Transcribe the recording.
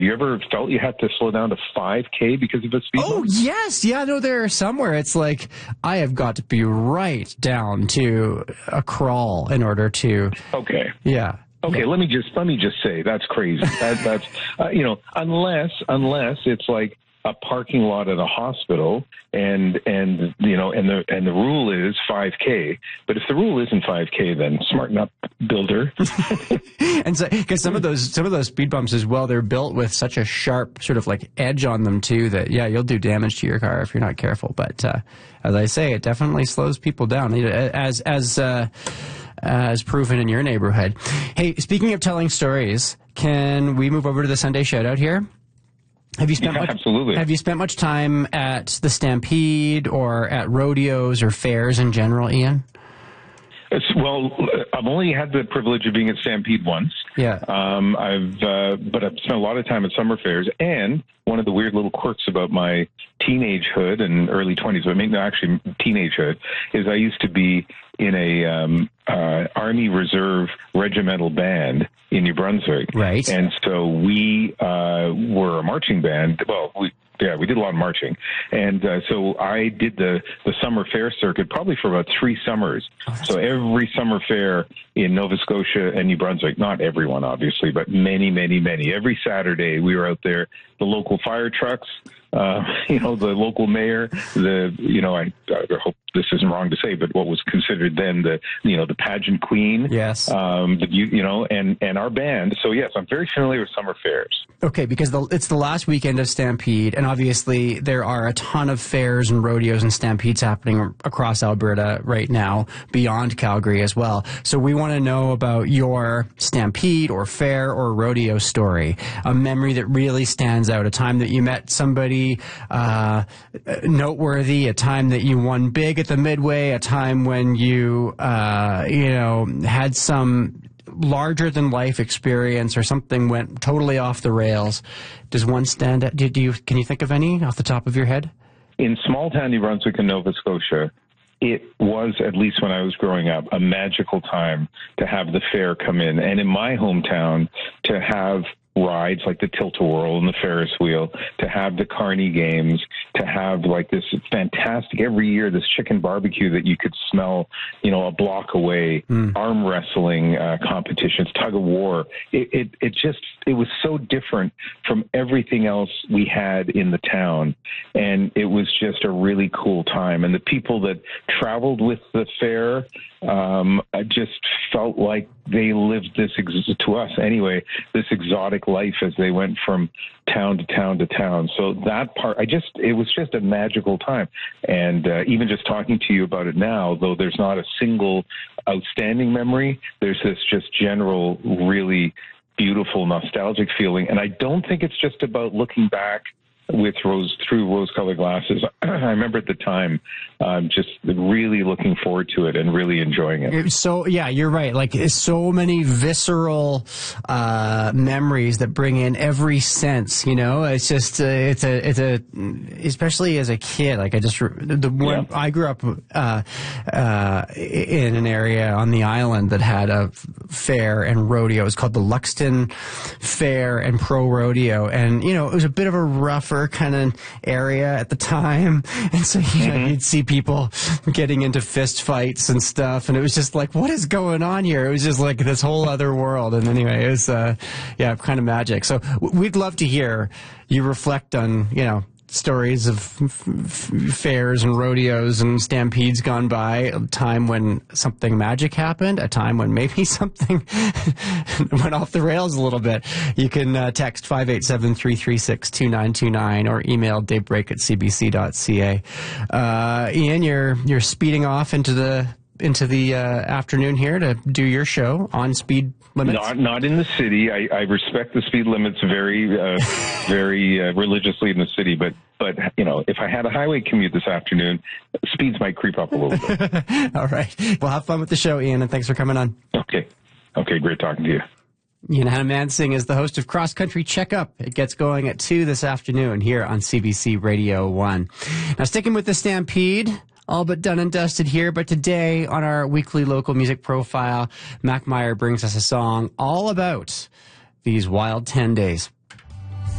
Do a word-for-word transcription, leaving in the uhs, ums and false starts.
You ever felt you had to slow down to five K because of a speed Oh, bump? yes. Yeah, no, there are somewhere it's like, I have got to be right down to a crawl in order to... Okay. Yeah. Okay, yeah. let me just let me just say that's crazy. That, that's uh, you know, unless unless it's like a parking lot at a hospital, and and you know, and the and the rule is five K. But if the rule isn't five K, then smarten up, builder. And so, because some of those some of those speed bumps as well, they're built with such a sharp sort of like edge on them too that yeah, you'll do damage to your car if you're not careful. But uh, as I say, it definitely slows people down. As as uh, as proven in your neighborhood. Hey, speaking of telling stories, can we move over to the Sunday Shoutout here? Have you spent Yeah, much, absolutely. Have you spent much time at the Stampede or at rodeos or fairs in general, Ian? It's, well, I've only had the privilege of being at Stampede once. Yeah. Um, I've, uh, but I've spent a lot of time at summer fairs. And one of the weird little quirks about my teenagehood and early twenties, but maybe actually teenagehood, is I used to be in a um, uh, Army Reserve regimental band in New Brunswick. Right. And so we uh, were a marching band. Well, we. Yeah, we did a lot of marching. And uh, so I did the, the summer fair circuit probably for about three summers. Oh, so every summer fair in Nova Scotia and New Brunswick, not everyone, obviously, but many, many, many. Every Saturday we were out there, the local fire trucks, uh, you know, the local mayor, the, you know, I, I hope this isn't wrong to say, but what was considered then the, you know, the pageant queen. Yes. Um, the, you, you know, and, and our band. So, yes, I'm very familiar with summer fairs. Okay, because the, it's the last weekend of Stampede, and obviously there are a ton of fairs and rodeos and stampedes happening across Alberta right now, beyond Calgary as well. So we want to know about your Stampede or fair or rodeo story, a memory that really stands out, a time that you met somebody uh, noteworthy, a time that you won big at the Midway, a time when you, uh, you know, had some larger than life experience or something went totally off the rails. Does one stand out? Do, do you, can you think of any off the top of your head? In small town New Brunswick and Nova Scotia, it was, at least when I was growing up, a magical time to have the fair come in. And in my hometown, to have rides like the Tilt-A-Whirl and the Ferris wheel, to have the Carney games, to have like this fantastic, every year, this chicken barbecue that you could smell, you know, a block away, mm. arm wrestling uh, competitions, tug of war. It, it, it just, it was so different from everything else we had in the town. And it was just a really cool time. And the people that traveled with the fair, um, I just felt like they lived this, ex- to us anyway, this exotic life as they went from town to town to town. So that part, I just, it was just a magical time. And uh, even just talking to you about it now, though there's not a single outstanding memory, there's this just general, really beautiful, nostalgic feeling. And I don't think it's just about looking back with rose through rose-colored glasses. I remember at the time, um, just really looking forward to it and really enjoying it. So yeah, you're right. Like so many visceral uh, memories that bring in every sense. You know, it's just uh, it's a it's a especially as a kid. Like I just the one yeah. I grew up uh, uh, in an area on the island that had a fair and rodeo. It was called the Luxton Fair and Pro Rodeo, and you know it was a bit of a rougher kind of area at the time, and so you know, mm-hmm. you'd see people getting into fist fights and stuff, and it was just like, what is going on here? It was just like this whole other world. And anyway, it was uh yeah, kind of magic. So we'd love to hear you reflect on, you know, stories of f- f- fairs and rodeos and stampedes gone by, a time when something magic happened, a time when maybe something went off the rails a little bit. You can uh, text five eight seven, three three six, two nine two nine or email daybreak at c b c dot c a. Uh, Ian, you're, you're speeding off into the into the uh, afternoon here to do your show on speed limits? Not not in the city. I, I respect the speed limits very, uh, very uh, religiously in the city. But, but you know, if I had a highway commute this afternoon, speeds might creep up a little bit. All right. Well, have fun with the show, Ian, and thanks for coming on. Okay. Okay, great talking to you. Ian Hannah-Mansing is the host of Cross Country Checkup. It gets going at two this afternoon here on C B C Radio one. Now, sticking with the Stampede, all but done and dusted here, but today on our weekly local music profile, Mac Meyer brings us a song all about these wild ten days.